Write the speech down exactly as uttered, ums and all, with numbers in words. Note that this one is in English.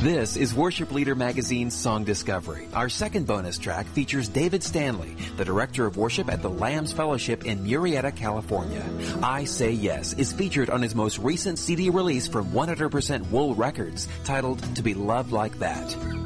This is Worship Leader Magazine's Song Discovery. Our second bonus track features David Stanley, the Director of Worship at the Lambs Fellowship in Murrieta, California. I Say Yes is featured on his most recent C D release from one hundred percent Wool Records, titled To Be Loved Like That.